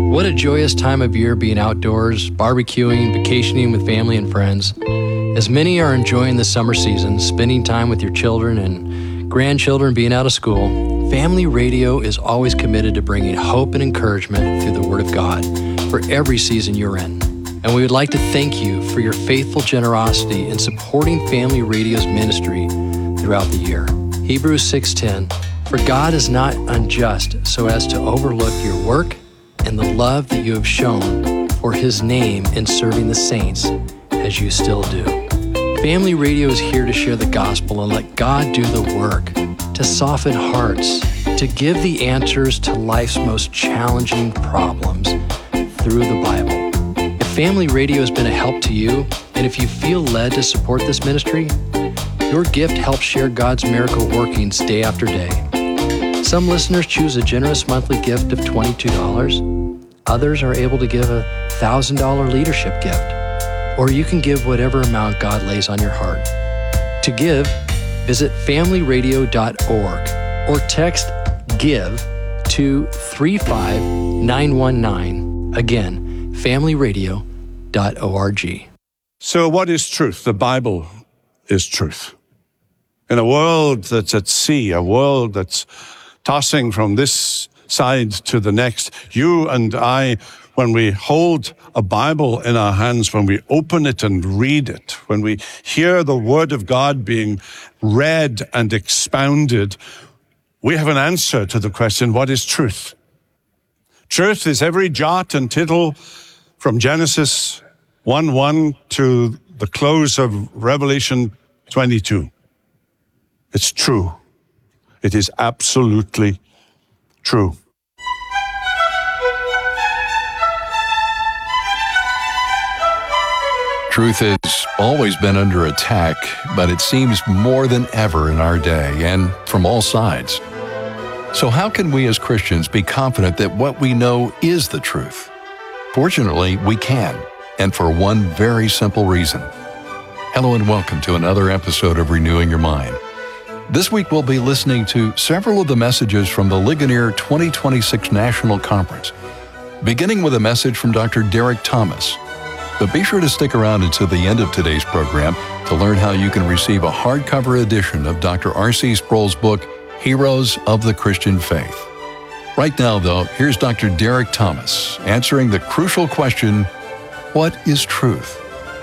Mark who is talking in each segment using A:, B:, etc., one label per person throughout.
A: What a joyous time of year being outdoors, barbecuing, vacationing with family and friends. As many are enjoying the summer season, spending time with your children and grandchildren being out of school, Family Radio is always committed to bringing hope and encouragement through the Word of God for every season you're in. And we would like to thank you for your faithful generosity in supporting Family Radio's ministry throughout the year. Hebrews 6:10, for God is not unjust so as to overlook your work and the love that you have shown for His name in serving the saints as you still do. Family Radio is here to share the gospel and let God do the work, to soften hearts, to give the answers to life's most challenging problems through the Bible. If Family Radio has been a help to you, and if you feel led to support this ministry, your gift helps share God's miracle workings day after day. Some listeners choose a generous monthly gift of $22. Others are able to give a $1,000 leadership gift. Or you can give whatever amount God lays on your heart. To give, visit familyradio.org or text GIVE to 35919. Again, familyradio.org.
B: So what is truth? The Bible is truth. In a world that's at sea, a world that's tossing from this side to the next, you and I, when we hold a Bible in our hands, when we open it and read it, when we hear the Word of God being read and expounded, we have an answer to the question, what is truth? Truth is every jot and tittle from Genesis 1:1 to the close of Revelation 22. It's true. It is absolutely true.
C: Truth has always been under attack, but it seems more than ever in our day and from all sides. So how can we as Christians be confident that what we know is the truth? Fortunately, we can, and for one very simple reason. Hello and welcome to another episode of Renewing Your Mind. This week we'll be listening to several of the messages from the Ligonier 2026 National Conference, beginning with a message from Dr. Derek Thomas. But be sure to stick around until the end of today's program to learn how you can receive a hardcover edition of Dr. R.C. Sproul's book, Heroes of the Christian Faith. Right now, though, here's Dr. Derek Thomas answering the crucial question, what is truth?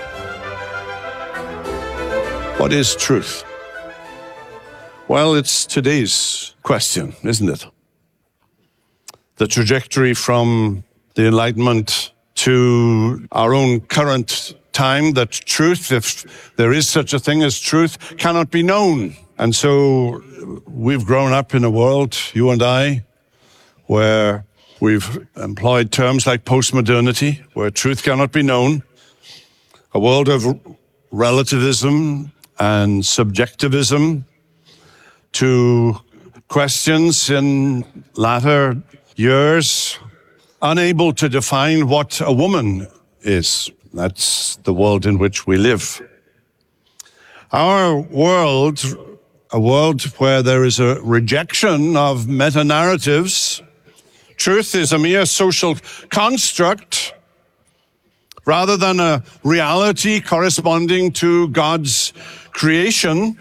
B: What is truth? Well, it's today's question, isn't it? The trajectory from the Enlightenment to our own current time, that truth, if there is such a thing as truth, cannot be known. And so we've grown up in a world, you and I, where we've employed terms like postmodernity, where truth cannot be known, a world of relativism and subjectivism, to questions in latter years, unable to define what a woman is. That's the world in which we live. Our world, a world where there is a rejection of meta-narratives. Truth is a mere social construct rather than a reality corresponding to God's creation.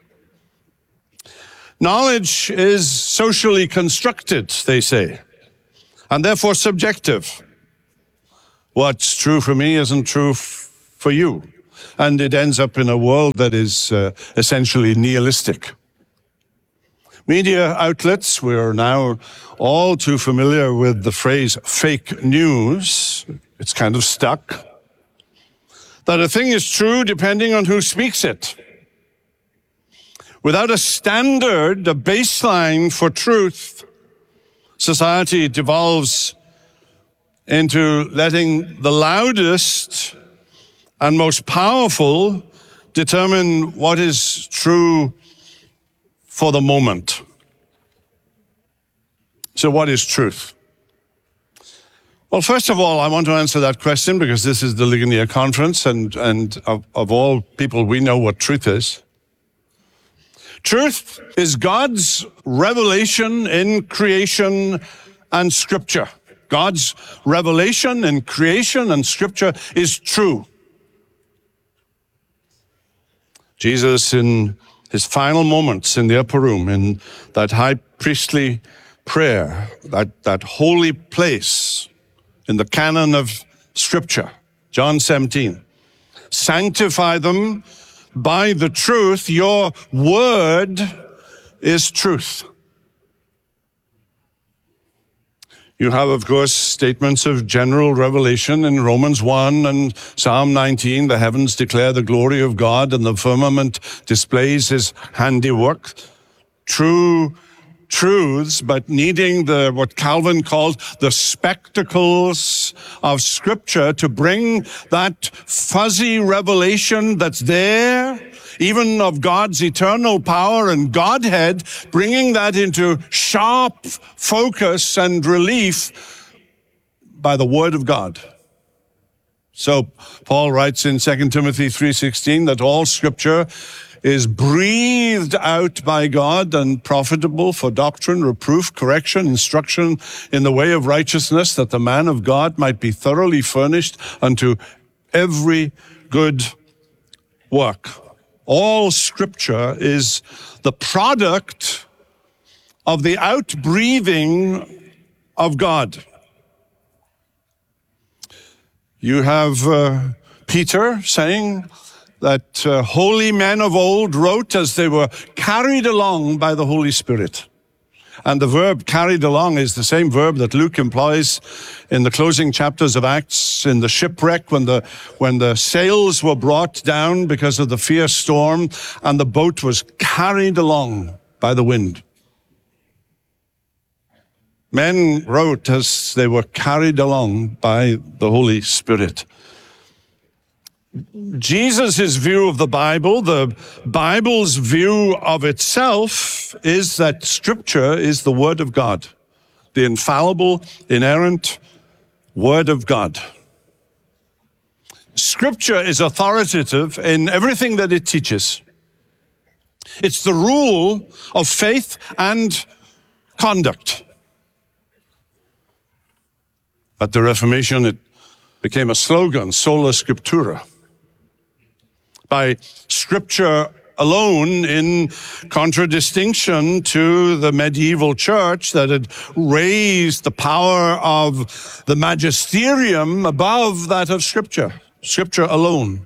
B: Knowledge is socially constructed, they say, and therefore subjective. What's true for me isn't true for you. And it ends up in a world that is essentially nihilistic. Media outlets, we're now all too familiar with the phrase fake news. It's kind of stuck. That a thing is true depending on who speaks it. Without a standard, a baseline for truth, society devolves into letting the loudest and most powerful determine what is true for the moment. So what is truth? Well, first of all, I want to answer that question because this is the Ligonier Conference, and of all people, we know what truth is. Truth is God's revelation in creation and Scripture. God's revelation in creation and Scripture is true. Jesus, in his final moments in the upper room, in that high priestly prayer, that holy place in the canon of Scripture, John 17, sanctify them by the truth. Your word is truth. You have, of course, statements of general revelation in Romans 1 and Psalm 19. The heavens declare the glory of God, and the firmament displays his handiwork. True truths, but needing what Calvin called the spectacles of Scripture to bring that fuzzy revelation that's there, even of God's eternal power and Godhead, bringing that into sharp focus and relief by the Word of God. So Paul writes in 2 Timothy 3:16 that all Scripture is breathed out by God and profitable for doctrine, reproof, correction, instruction in the way of righteousness, that the man of God might be thoroughly furnished unto every good work. All Scripture is the product of the outbreathing of God. You have Peter saying that holy men of old wrote as they were carried along by the Holy Spirit. And the verb carried along is the same verb that Luke employs in the closing chapters of Acts, in the shipwreck, when the sails were brought down because of the fierce storm and the boat was carried along by the wind. Men wrote as they were carried along by the Holy Spirit. Jesus' view of the Bible's view of itself is that Scripture is the Word of God, the infallible, inerrant Word of God. Scripture is authoritative in everything that it teaches. It's the rule of faith and conduct. At the Reformation, it became a slogan, sola scriptura. By Scripture alone, in contradistinction to the medieval church that had raised the power of the magisterium above that of Scripture. Scripture alone.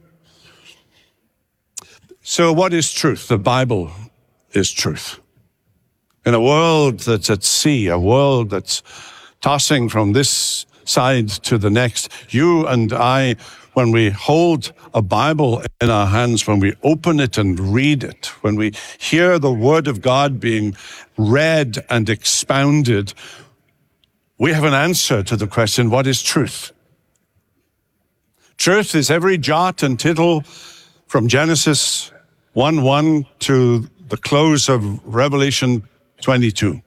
B: So what is truth? The Bible is truth. In a world that's at sea, a world that's tossing from this side to the next, you and I, when we hold a Bible in our hands, when we open it and read it, when we hear the Word of God being read and expounded, we have an answer to the question, what is truth? Truth is every jot and tittle from Genesis 1:1 to the close of Revelation 22.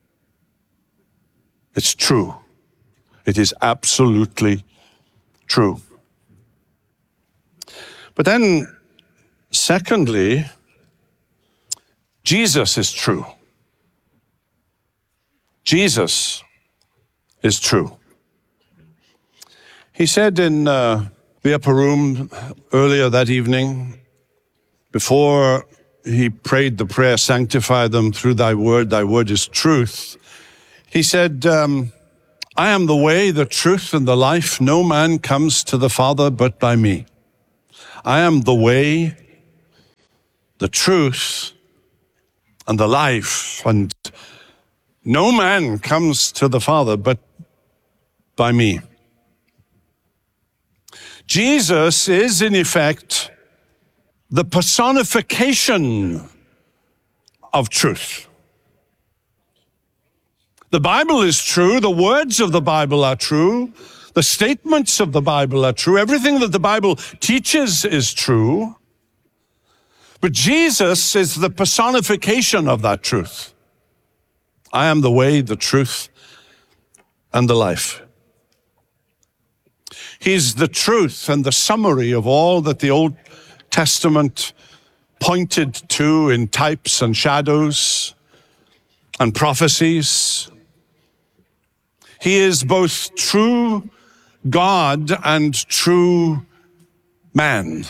B: It's true. It is absolutely true. But then, secondly, Jesus is true. Jesus is true. He said in the upper room earlier that evening, before he prayed the prayer, sanctify them through thy word is truth. He said, I am the way, the truth, and the life. No man comes to the Father but by me. I am the way, the truth, and the life. And no man comes to the Father but by me. Jesus is, in effect, the personification of truth. The Bible is true. The words of the Bible are true. The statements of the Bible are true. Everything that the Bible teaches is true. But Jesus is the personification of that truth. I am the way, the truth, and the life. He's the truth and the summary of all that the Old Testament pointed to in types and shadows and prophecies. He is both true God and true man.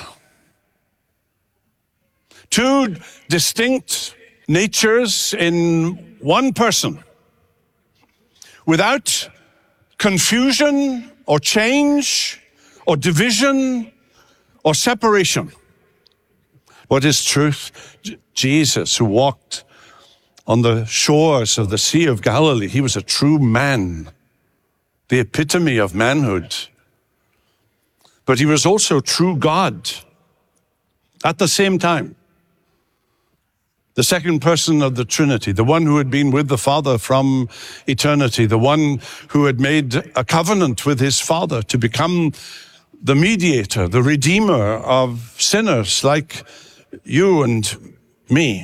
B: Two distinct natures in one person, without confusion or change or division or separation. What is truth? Jesus, who walked on the shores of the Sea of Galilee, he was a true man, the epitome of manhood. But he was also true God at the same time. The second person of the Trinity, the one who had been with the Father from eternity, the one who had made a covenant with his Father to become the mediator, the redeemer of sinners like you and me.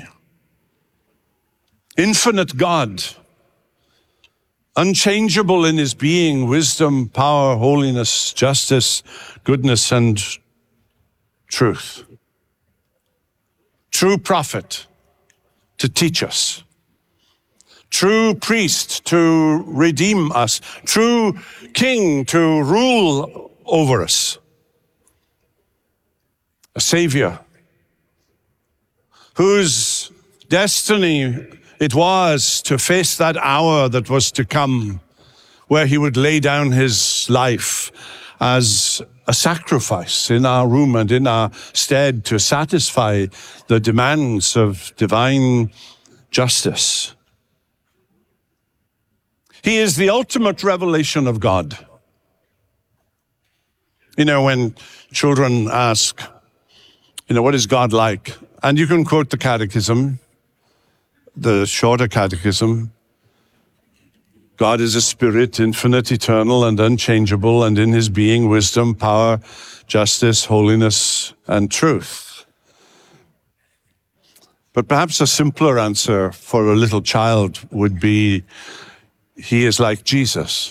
B: Infinite God, unchangeable in his being, wisdom, power, holiness, justice, goodness, and truth. True prophet to teach us. True priest to redeem us. True king to rule over us. A savior whose destiny it was to face that hour that was to come, where he would lay down his life as a sacrifice in our room and in our stead to satisfy the demands of divine justice. He is the ultimate revelation of God. You know, when children ask, what is God like? And you can quote the catechism, the shorter catechism. God is a spirit, infinite, eternal, and unchangeable, and in his being, wisdom, power, justice, holiness, and truth. But perhaps a simpler answer for a little child would be, he is like Jesus.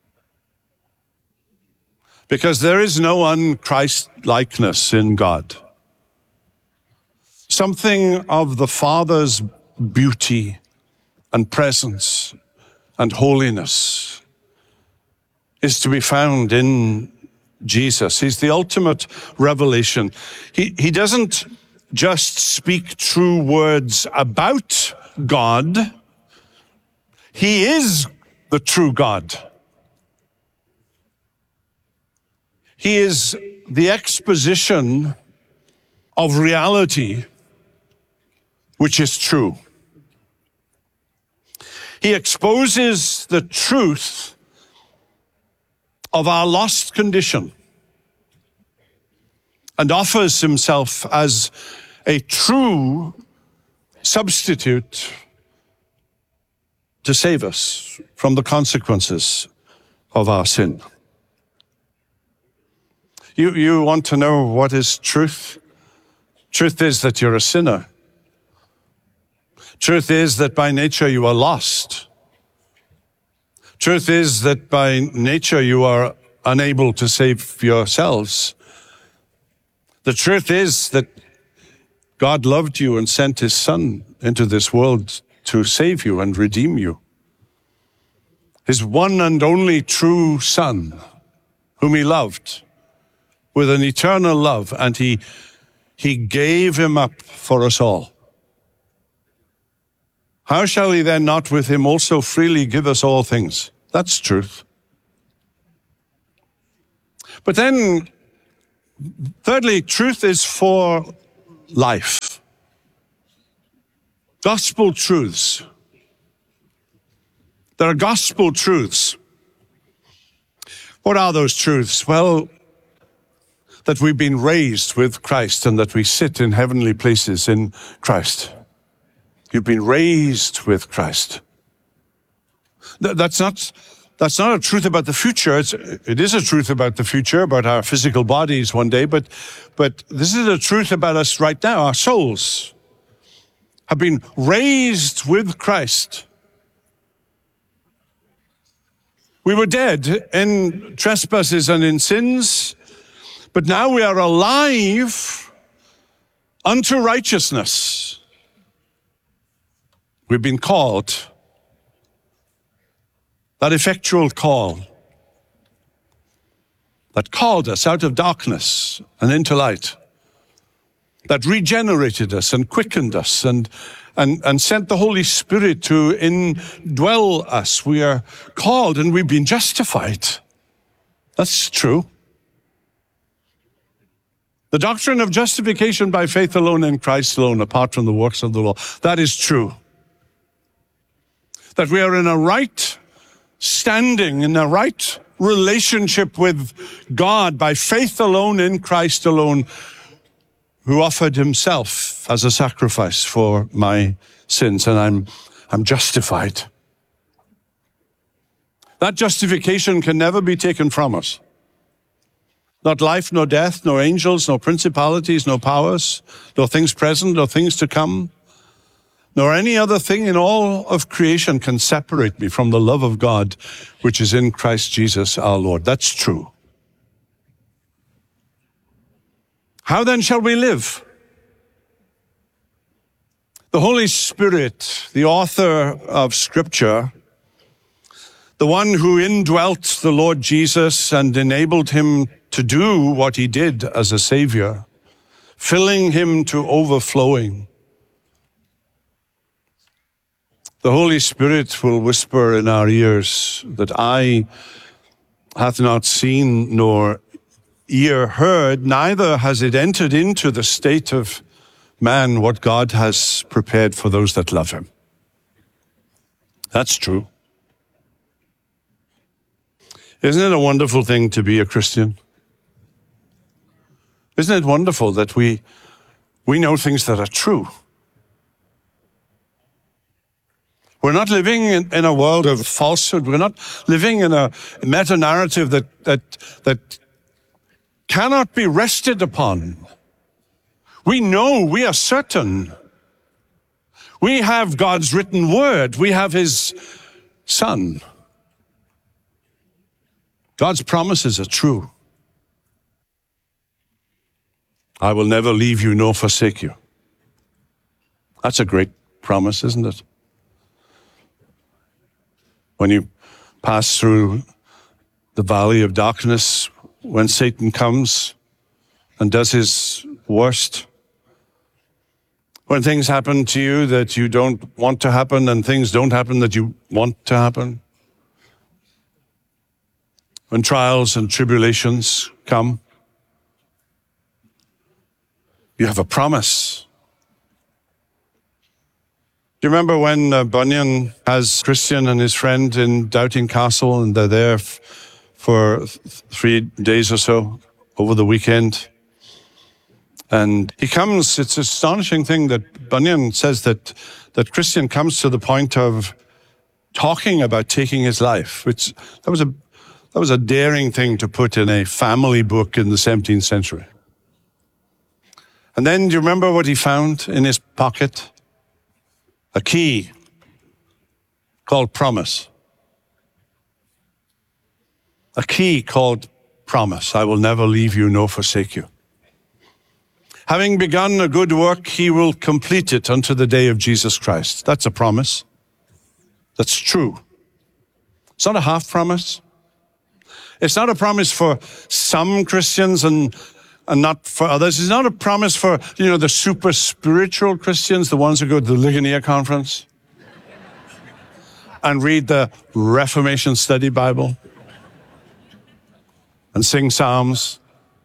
B: Because there is no un-Christ-likeness in God. Something of the Father's beauty and presence and holiness is to be found in Jesus. He's the ultimate revelation. He doesn't just speak true words about God. He is the true God. He is the exposition of reality, which is true. He exposes the truth of our lost condition and offers himself as a true substitute to save us from the consequences of our sin. You want to know what is truth? Truth is that you're a sinner. Truth is that by nature you are lost. Truth is that by nature you are unable to save yourselves. The truth is that God loved you and sent his Son into this world to save you and redeem you. His one and only true Son, whom he loved with an eternal love, and he gave him up for us all. How shall he then not with him also freely give us all things? That's truth. But then, thirdly, truth is for life. Gospel truths. There are gospel truths. What are those truths? Well, that we've been raised with Christ and that we sit in heavenly places in Christ. You've been raised with Christ. That's not a truth about the future. It is a truth about the future, about our physical bodies one day, but this is a truth about us right now. Our souls have been raised with Christ. We were dead in trespasses and in sins, but now we are alive unto righteousness. We've been called that effectual call that called us out of darkness and into light, that regenerated us and quickened us and sent the Holy Spirit to indwell us. We are called and we've been justified. That's true. The doctrine of justification by faith alone in Christ alone, apart from the works of the law, that is true. That we are in a right standing, in a right relationship with God by faith alone in Christ alone, who offered himself as a sacrifice for my sins, and I'm justified. That justification can never be taken from us. Not life, nor death, nor angels, nor principalities, nor powers, nor things present, nor things to come, nor any other thing in all of creation can separate me from the love of God, which is in Christ Jesus our Lord. That's true. How then shall we live? The Holy Spirit, the author of Scripture, the one who indwelt the Lord Jesus and enabled him to do what he did as a Savior, filling him to overflowing. The Holy Spirit will whisper in our ears that eye hath not seen nor ear heard, neither has it entered into the state of man what God has prepared for those that love him. That's true. Isn't it a wonderful thing to be a Christian? Isn't it wonderful that we know things that are true? We're not living in a world of falsehood. We're not living in a meta-narrative that cannot be rested upon. We know, we are certain. We have God's written word. We have his Son. God's promises are true. I will never leave you nor forsake you. That's a great promise, isn't it? When you pass through the valley of darkness, when Satan comes and does his worst, when things happen to you that you don't want to happen and things don't happen that you want to happen, when trials and tribulations come, you have a promise. Do you remember when Bunyan has Christian and his friend in Doubting Castle, and they're there for 3 days or so over the weekend? And he comes, it's an astonishing thing that Bunyan says that Christian comes to the point of talking about taking his life, which that was a daring thing to put in a family book in the 17th century. And then do you remember what he found in his pocket? A key called promise. A key called promise. I will never leave you nor forsake you. Having begun a good work, he will complete it unto the day of Jesus Christ. That's a promise. That's true. It's not a half promise. It's not a promise for some Christians and not for others. It's not a promise for, the super spiritual Christians, the ones who go to the Ligonier Conference and read the Reformation Study Bible and sing psalms.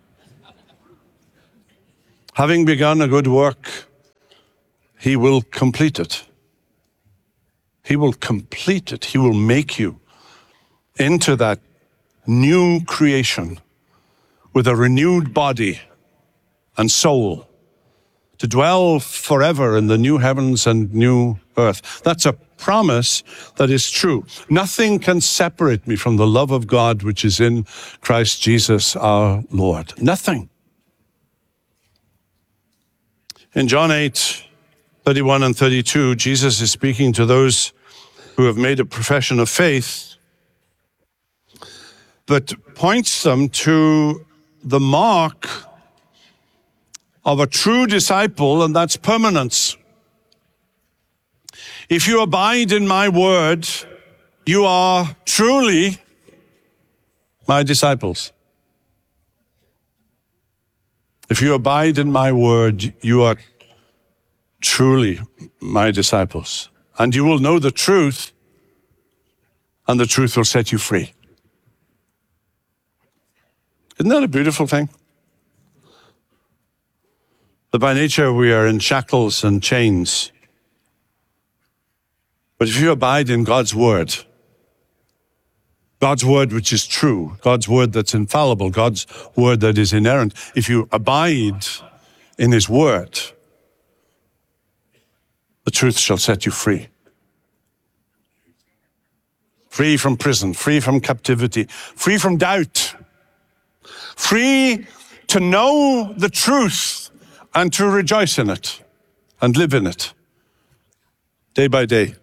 B: Having begun a good work, he will complete it. He will complete it. He will make you into that new creation with a renewed body and soul to dwell forever in the new heavens and new earth. That's a promise that is true. Nothing can separate me from the love of God which is in Christ Jesus our Lord. Nothing. In John 8:31 and 32, Jesus is speaking to those who have made a profession of faith, but points them to the mark of a true disciple, and that's permanence. If you abide in my word, you are truly my disciples. If you abide in my word, you are truly my disciples. And you will know the truth, and the truth will set you free. Isn't that a beautiful thing? That by nature we are in shackles and chains. But if you abide in God's word which is true, God's word that's infallible, God's word that is inerrant, if you abide in his word, the truth shall set you free. Free from prison, free from captivity, free from doubt, free to know the truth and to rejoice in it and live in it day by day.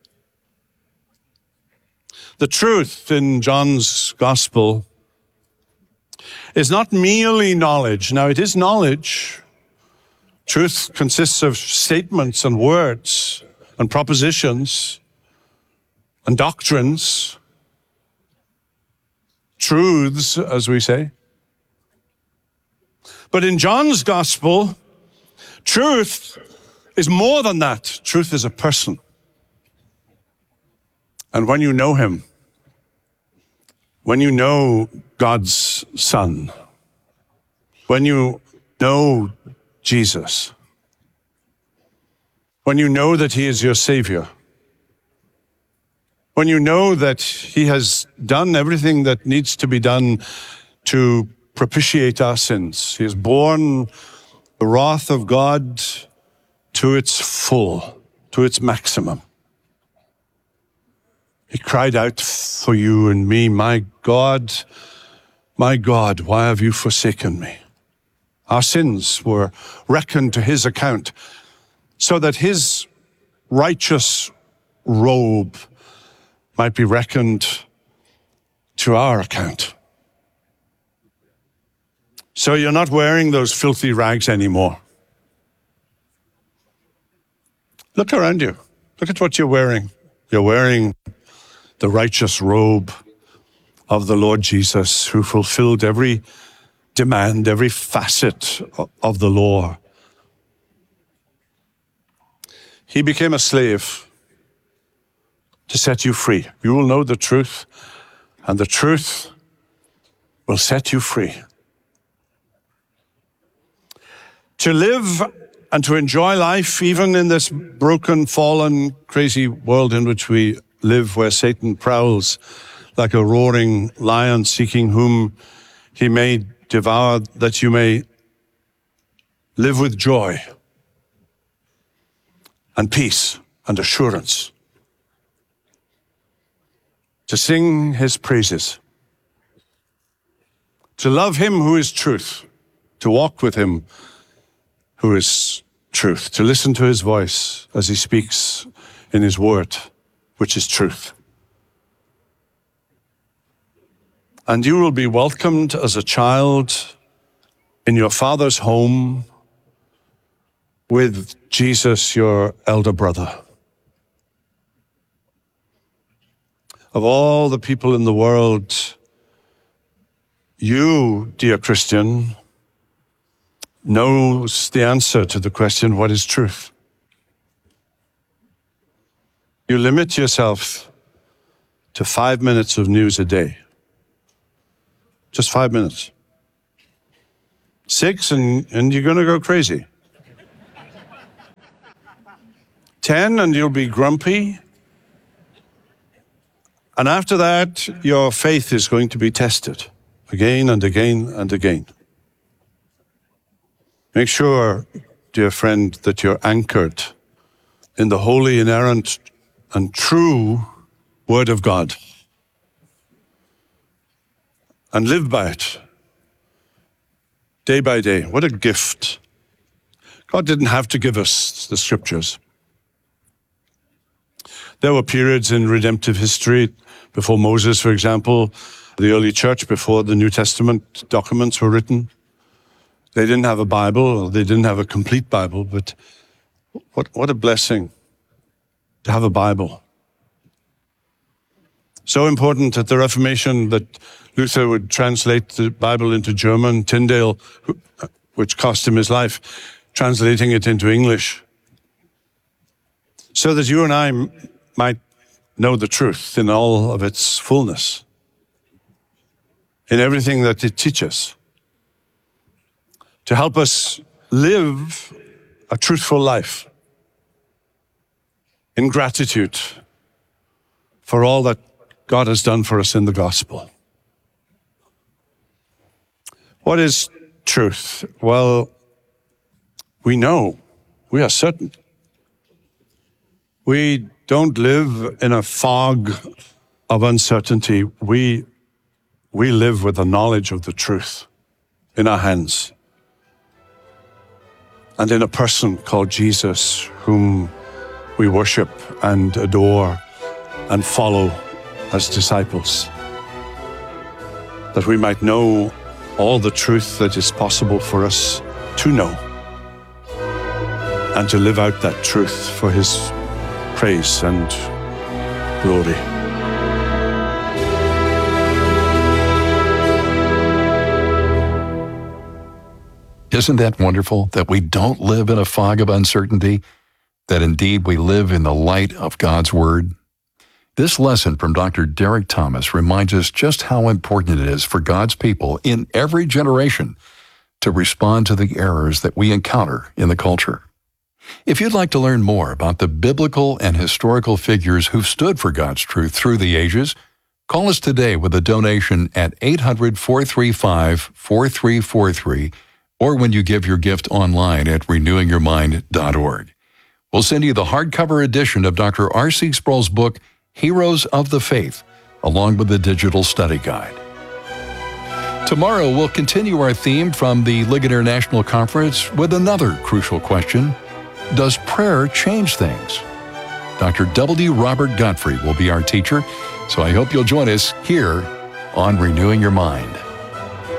B: The truth in John's gospel is not merely knowledge. Now, it is knowledge. Truth consists of statements and words and propositions and doctrines, truths, as we say. But in John's gospel, truth is more than that. Truth is a person. And when you know him, when you know God's Son, when you know Jesus, when you know that he is your Savior, when you know that he has done everything that needs to be done to propitiate our sins, he has borne the wrath of God to its full, to its maximum. He cried out for you and me, my God, why have you forsaken me? Our sins were reckoned to his account so that his righteous robe might be reckoned to our account. So you're not wearing those filthy rags anymore. Look around you. Look at what you're wearing. You're wearing the righteous robe of the Lord Jesus, who fulfilled every demand, every facet of the law. He became a slave to set you free. You will know the truth, and the truth will set you free. To live and to enjoy life, even in this broken, fallen, crazy world in which we live, where Satan prowls like a roaring lion seeking whom he may devour, that you may live with joy and peace and assurance, to sing his praises, to love him who is truth, to walk with him who is truth, to listen to his voice as he speaks in his word, which is truth. And you will be welcomed as a child in your Father's home with Jesus, your elder brother. Of all the people in the world, you, dear Christian, knows the answer to the question, what is truth? You limit yourself to 5 minutes of news a day. Just 5 minutes. 6 and you're going to go crazy. 10 and you'll be grumpy. And after that, your faith is going to be tested again and again and again. Make sure, dear friend, that you're anchored in the holy, inerrant, and true Word of God. And live by it, day by day. What a gift. God didn't have to give us the scriptures. There were periods in redemptive history, before Moses, for example, the early church, before the New Testament documents were written. They didn't have a Bible, they didn't have a complete Bible, but what a blessing to have a Bible. So important at the Reformation that Luther would translate the Bible into German, Tyndale, which cost him his life, translating it into English, so that you and I might know the truth in all of its fullness, in everything that it teaches, to help us live a truthful life in gratitude for all that God has done for us in the gospel. What is truth? Well, we know, we are certain. We don't live in a fog of uncertainty. We live with the knowledge of the truth in our hands, and in a person called Jesus, whom we worship and adore and follow as disciples, that we might know all the truth that is possible for us to know, and to live out that truth for His praise and glory.
C: Isn't that wonderful that we don't live in a fog of uncertainty, that indeed we live in the light of God's Word? This lesson from Dr. Derek Thomas reminds us just how important it is for God's people in every generation to respond to the errors that we encounter in the culture. If you'd like to learn more about the biblical and historical figures who've stood for God's truth through the ages, call us today with a donation at 800-435-4343, or when you give your gift online at renewingyourmind.org. We'll send you the hardcover edition of Dr. R.C. Sproul's book, Heroes of the Faith, along with the digital study guide. Tomorrow, we'll continue our theme from the Ligonier National Conference with another crucial question: does prayer change things? Dr. W. Robert Godfrey will be our teacher, so I hope you'll join us here on Renewing Your Mind.